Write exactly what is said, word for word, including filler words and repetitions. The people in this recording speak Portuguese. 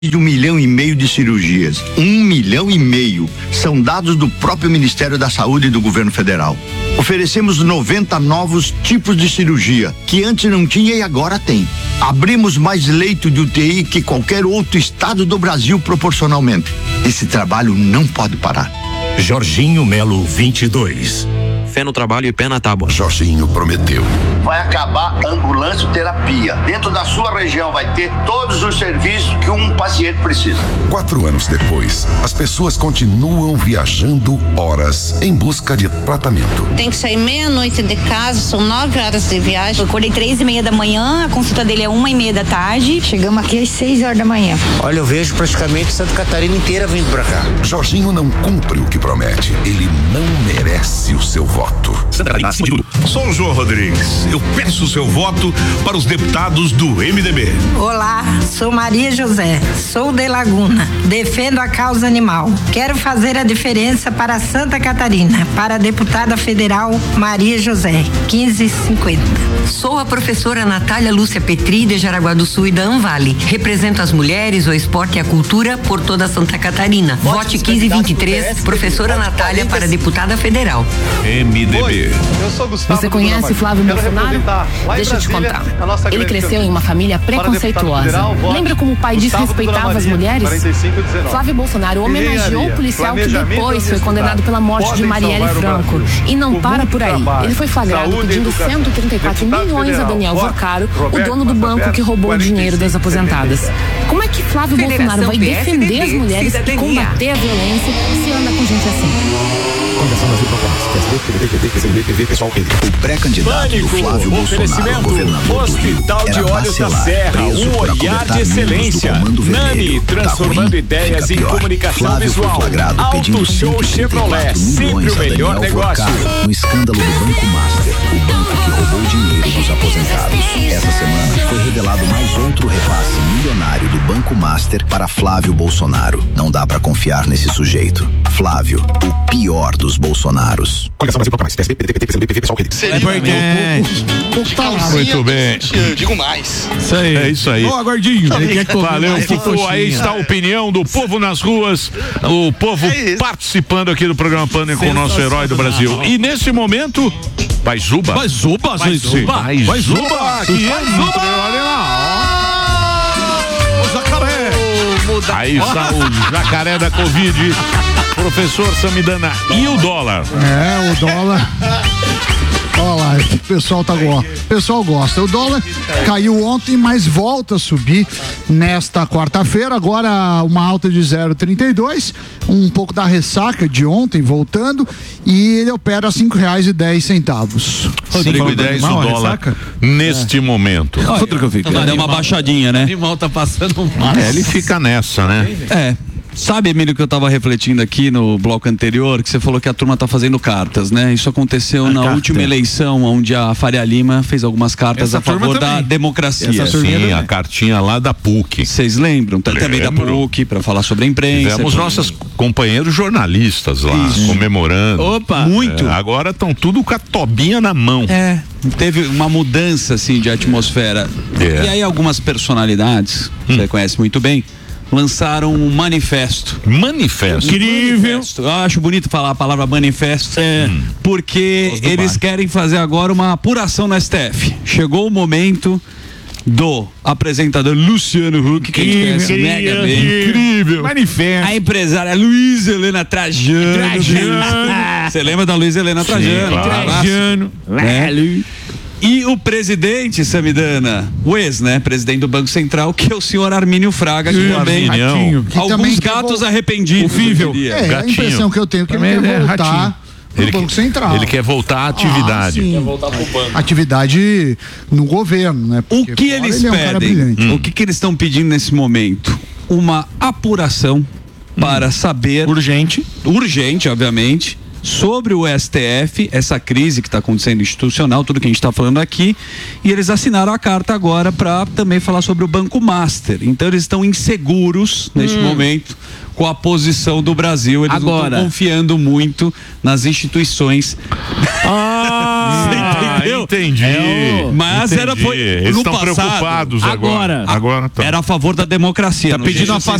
de um milhão e meio de cirurgias. Um milhão e meio são dados do próprio Ministério da Saúde e do governo federal. Oferecemos noventa novos tipos de cirurgia, que antes não tinha e agora tem. Abrimos mais leito de U T I que qualquer outro estado do Brasil proporcionalmente. Esse trabalho não pode parar. Jorginho Melo, vinte e dois. Fé no trabalho e pé na tábua. Jorginho prometeu. Vai acabar a ambulância terapia. Dentro da sua região vai ter todos os serviços que um paciente precisa. Quatro anos depois, as pessoas continuam viajando horas em busca de tratamento. Tem que sair meia-noite de casa, são nove horas de viagem. Eu acordei três e meia da manhã, a consulta dele é uma e meia da tarde. Chegamos aqui às seis horas da manhã. Olha, eu vejo praticamente Santa Catarina inteira vindo pra cá. Jorginho não cumpre o que promete. Ele não merece o seu voto. Sou o João Rodrigues. Eu peço o seu voto para os deputados do M D B. Olá, sou Maria José, sou de Laguna, defendo a causa animal. Quero fazer a diferença para Santa Catarina, para a deputada federal Maria José, quinze cinquenta. Sou a professora Natália Lúcia Petri, de Jaraguá do Sul e da Anvale. Represento as mulheres, o esporte e a cultura por toda Santa Catarina. Vote quinze vinte e três, professora Natália para deputada federal. M D B. Oi, eu sou Gustavo. Você conhece Flávio Bolsonaro? Deixa eu te contar. Ele cresceu em uma família preconceituosa. Lembra como o pai desrespeitava as mulheres? Flávio Bolsonaro homenageou o policial que depois foi condenado pela morte de Marielle Franco. E não para por aí. Ele foi flagrado pedindo cento e trinta e quatro milhões a Daniel Vorcaro, o dono do banco que roubou o dinheiro das aposentadas. Como é que Flávio Bolsonaro vai defender as mulheres e combater a violência se anda com gente assim? O pré-candidato do Flávio Bolsonaro, governador do Rio, Hospital de Olhos da Serra, um olhar de excelência. Nani, transformando ideias em comunicação visual. Auto Show Chevrolet, sempre o melhor negócio. No escândalo do Banco Master, o banco que roubou dinheiro dos aposentados. Essa semana foi revelado mais outro repasse milionário do Banco Master para Flávio Bolsonaro. Não dá pra confiar nesse sujeito. Flávio, o pior dos Bolsonaros. É importante. Muito bem. Eu digo mais. Isso aí. É isso aí. Ó, Gordinho. Valeu, Fufu. Aí está a opinião do povo nas ruas, o povo é participando aqui do programa Pânico com o nosso herói do Brasil. E nesse momento, vai Zuba. Vai Zuba, vai Zuba. Vai Zuba. Que é Zuba. Olha lá. O jacaré. Aí está o jacaré da Covid. Professor Samidana, e o dólar? É, o dólar. Olha lá, o pessoal tá go... o pessoal gosta. O dólar caiu ontem, mas volta a subir nesta quarta-feira. Agora uma alta de zero vírgula trinta e dois, um pouco da ressaca de ontem voltando, e ele opera a cinco reais e dez centavos. cinco e dez o dólar neste é. momento. Rodrigo Vitor. Deu uma baixadinha, né? O animal tá passando mal. É, ele fica nessa, né? É. Sabe, Emílio, que eu estava refletindo aqui no bloco anterior, que você falou que a turma está fazendo cartas, né? Isso aconteceu a na carta. última eleição, onde a Faria Lima fez algumas cartas Essa a favor da democracia. Sim, a cartinha lá da P U C. Vocês lembram? Lembro. Também da P U C, para falar sobre a imprensa. Tivemos pra... nossos companheiros jornalistas lá, Isso. comemorando. Opa! Muito! É, agora estão tudo com a tobinha na mão. É, teve uma mudança, assim, de atmosfera. É. E aí algumas personalidades, hum. você conhece muito bem, lançaram um manifesto. Manifesto? Incrível. Manifesto. Eu acho bonito falar a palavra manifesto, é, hum. porque eles querem fazer agora uma apuração na S T F. Chegou o momento do apresentador Luciano Huck, que a gente conhece mega bem. Incrível. Manifesto. A empresária Luísa Helena Trajano. Trajano. Você lembra da Luísa Helena Trajano? Sim, claro. Trajano. É. E o presidente, Samidana, o ex, né, presidente do Banco Central, que é o senhor Armínio Fraga, que também, Ratinho, que alguns também gatos arrependidos. O É, Gatinho. A impressão que eu tenho é que também ele quer é voltar ratinho. pro ele Banco quer, Central. Ele quer voltar à atividade. Ah, quer voltar pro banco. Atividade no governo, né? Porque o que eles ele pedem? É um hum. O que, que eles estão pedindo nesse momento? Uma apuração hum. para saber... Urgente. Urgente, obviamente. Sobre o S T F, essa crise que está acontecendo institucional, tudo que a gente está falando aqui, e eles assinaram a carta agora para também falar sobre o Banco Master. Então eles estão inseguros neste hum. momento com a posição do Brasil. Eles Agora. não estão confiando muito nas instituições. Ah, entendeu? entendi. É o- Mas entendi. era foi Eles no estão passado. preocupados agora. Agora, Agora tá. Era a favor da democracia. Tá não pedindo deixa afastamento